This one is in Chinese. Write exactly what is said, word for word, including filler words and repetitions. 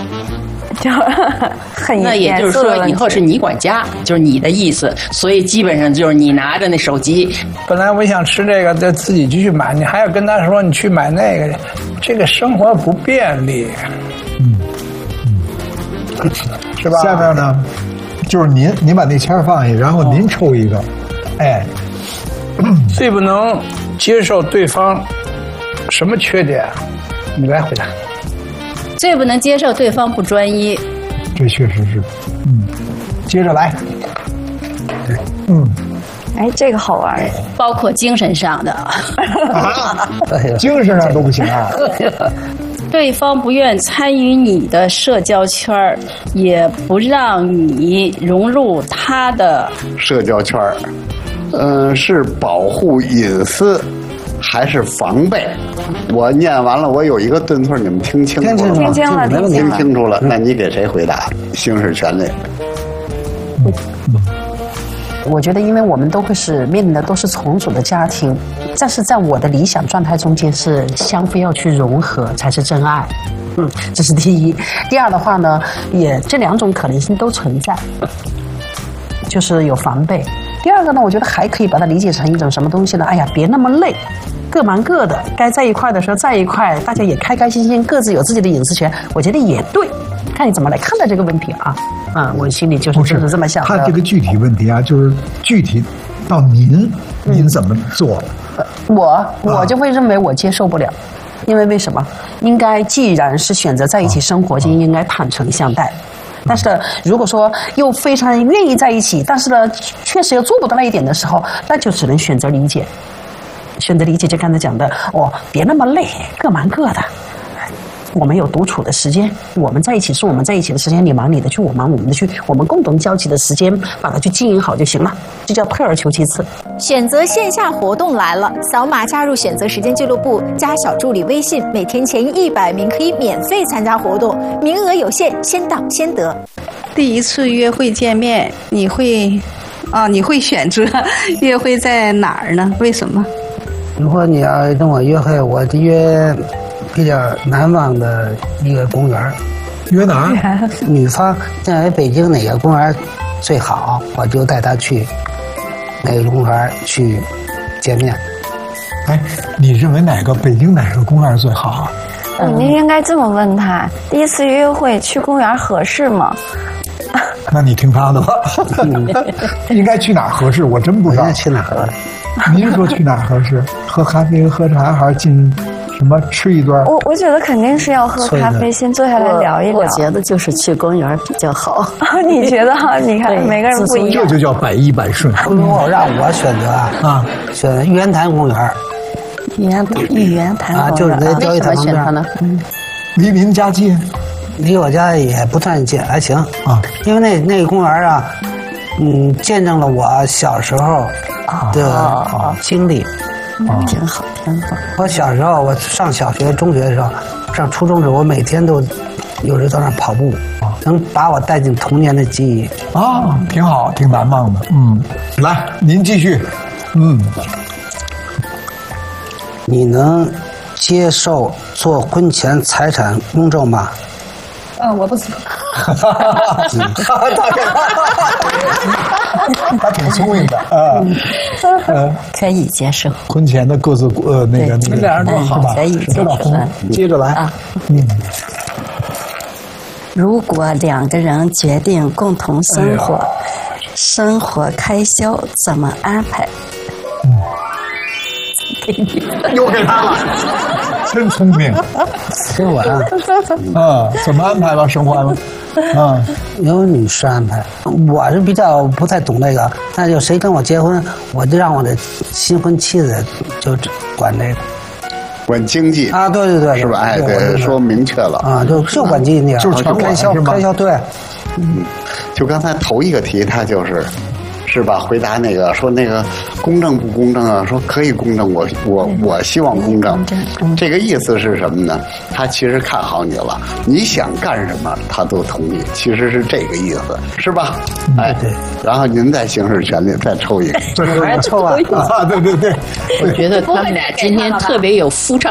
就很那也就是说，以后是你管家，就是你的意思，所以基本上就是你拿着那手机。 本来我想吃这个，就自己就去买，你还要跟他说你去买那个，这个生活不便利。 嗯嗯， 是吧？ 下面呢，就是您您把那签放下，然后您抽一个，哎， 最不能接受对方什么缺点？你来回答。 最不能接受对方不专一， 这确实是，嗯，接着来，对，嗯， 哎，这个好玩， 包括精神上的， 啊，精神上都不行啊。 对方不愿参与你的社交圈儿，也不让你融入他的社交圈儿，嗯、呃，是保护隐私还是防备？我念完了，我有一个顿挫，你们听清楚了吗？ 听清了，听听清楚了。那你给谁回答？行使权利。 我觉得，因为我们都会是面临的都是重组的家庭，但是在我的理想状态中间是相非要去融合才是真爱。嗯，这是第一。第二的话呢，也这两种可能性都存在，就是有防备。第二个呢，我觉得还可以把它理解成一种什么东西呢？哎呀，别那么累。各忙各的，该在一块的时候在一块，大家也开开心心，各自有自己的隐私权，我觉得也对。看你怎么来看待这个问题啊？啊、嗯，我心里就是就是这么想的。 他这个具体问题啊，就是具体到您，嗯、您怎么做？ 我我就会认为我接受不了，因为为什么？应该既然是选择在一起生活，就应该坦诚相待。但是呢，如果说又非常愿意在一起，但是呢，确实又做不到那一点的时候，那就只能选择理解。选择理解，就刚才讲的哦，别那么累，各忙各的。我们有独处的时间，我们在一起是我们在一起的时间，你忙你的去，我忙我们的去，我们共同交集的时间，把它去经营好就行了，这叫退而求其次。 选择线下活动来了，扫码加入选择时间俱乐部，加小助理微信，每天前一百名可以免费参加活动，名额有限，先到先得。 第一次约会见面，你会啊，你会选择约会在哪儿呢？为什么？ 如果你要跟我约会，我就约比较南方的一个公园。 约哪儿？ 女方认为北京哪个公园最好，我就带她去哪个公园去见面。 哎，你认为哪个北京哪个公园最好啊？ 嗯，您应该这么问他：第一次约会去公园合适吗？ 那你听他的吧。应该去哪儿合适？我真不知道。 去哪儿？ 您说去哪儿合适？喝咖啡、喝茶，还是进什么吃一段？ 我我觉得肯定是要喝咖啡，先坐下来聊一聊。 我觉得就是去公园比较好。 你觉得哈？你看每个人不一样。 这就叫百依百顺。 如果让我选择啊，啊，选玉渊潭公园。 玉渊玉渊潭啊，就是在交易塔旁边呢。 嗯， 离您家近？ 离我家也不算近，还行啊。因为那那个公园啊，嗯，见证了我小时候的经历。 哦，挺好，挺好。 我小时候，我上小学、中学的时候，上初中的时候，我每天都有时到那跑步，能把我带进童年的记忆。 啊、哦，挺好，挺难忘的。嗯，来，您继续。嗯， 你能接受做婚前财产公证吗？ 嗯，我不行。 他挺聪明的啊， 呃，可以接受。 婚前的各自呃那个那个两人多好吧？ 可以接受。 接着来啊， 嗯。 如果两个人决定共同生活，哎、生活开销怎么安排？ 嗯，又给他了，真聪明。 给我啊， 啊，怎么安排吧？生活安排啊， 由女士安排。我是比较不太懂那个，那就谁跟我结婚，我就让我的新婚妻子就管这个。 管经济啊，对对对， 是吧？哎，对，说明确了啊，就就管经济， 就是全开销开销对。 嗯，就刚才头一个题，他就是。是吧？回答那个说那个公正不公正啊？说可以公正，我我我希望公正。这个意思是什么呢？他其实看好你了，你想干什么他都同意，其实是这个意思，是吧？哎，对。然后您再行使权利，再抽一个， 还抽啊？啊，对对对。 我觉得他们俩今天特别有夫唱。